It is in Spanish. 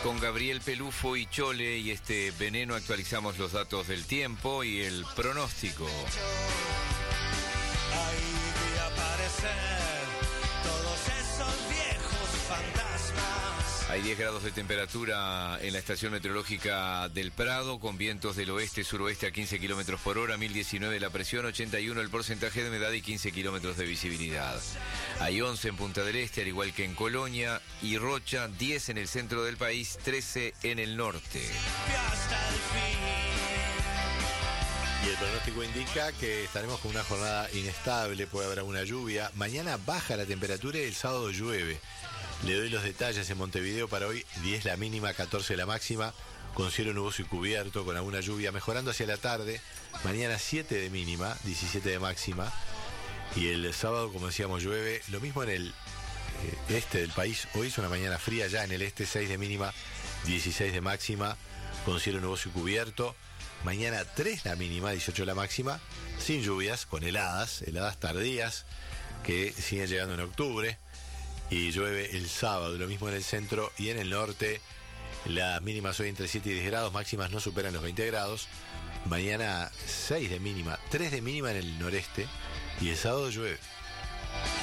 Con Gabriel Pelufo y Chole y este veneno actualizamos los datos del tiempo y el pronóstico. Ahí de aparecer todos esos viejos fantasmas. Hay 10 grados de temperatura en la estación meteorológica del Prado, con vientos del oeste-suroeste a 15 kilómetros por hora, 1019 la presión, 81 el porcentaje de humedad y 15 kilómetros de visibilidad. Hay 11 en Punta del Este, al igual que en Colonia y Rocha, 10 en el centro del país, 13 en el norte. Hasta el fin. Y el pronóstico indica que estaremos con una jornada inestable, puede haber alguna lluvia. Mañana baja la temperatura y el sábado llueve. Le doy los detalles. En Montevideo para hoy 10 la mínima, 14 la máxima, con cielo nuboso y cubierto, con alguna lluvia, mejorando hacia la tarde. Mañana 7 de mínima, 17 de máxima. Y el sábado, como decíamos, llueve. Lo mismo en el este del país. Hoy es una mañana fría ya en el este, 6 de mínima, 16 de máxima, con cielo nuboso y cubierto. Mañana 3 la mínima, 18 la máxima, sin lluvias, con heladas tardías que siguen llegando en octubre. Y llueve el sábado, lo mismo en el centro y en el norte. Las mínimas hoy entre 7 y 10 grados, máximas no superan los 20 grados. Mañana 6 de mínima, 3 de mínima en el noreste y el sábado llueve.